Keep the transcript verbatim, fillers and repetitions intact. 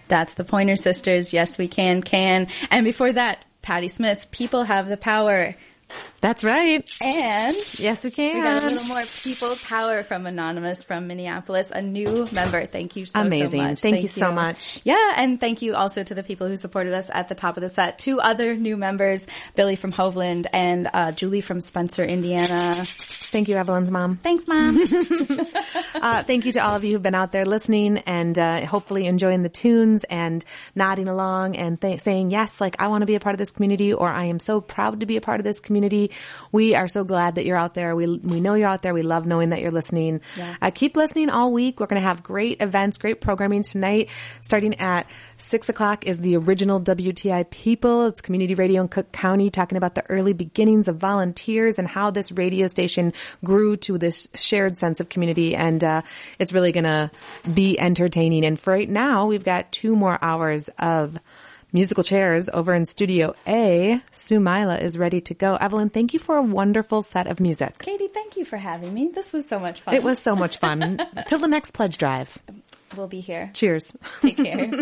That's the Pointer Sisters. Yes, we can, can. And before that, Patti Smith, People Have the Power. That's right. And yes, we can. We got a little more People Power from Anonymous from Minneapolis, a new member. Thank you so, Amazing. so much. Thank, thank you so much. Yeah, and thank you also to the people who supported us at the top of the set. Two other new members, Billy from Hoveland and uh, Julie from Spencer, Indiana. Thank you, Evelyn's mom. Thanks, Mom. uh, thank you to all of you who've been out there listening and uh, hopefully enjoying the tunes and nodding along and th- saying, yes, like I want to be a part of this community, or I am so proud to be a part of this community. We are so glad that you're out there. We we know you're out there. We love knowing that you're listening. Yeah. Uh, keep listening all week. We're going to have great events, great programming tonight. Starting at six o'clock is the original W T I People. It's community radio in Cook County, talking about the early beginnings of volunteers and how this radio station grew to this shared sense of community. And uh, it's really going to be entertaining. And for right now, we've got two more hours of musical chairs over in Studio A. Sue Mila is ready to go. Evelyn, thank you for a wonderful set of music. Katie, thank you for having me. This was so much fun. It was so much fun. Till the next pledge drive. We'll be here. Cheers. Take care.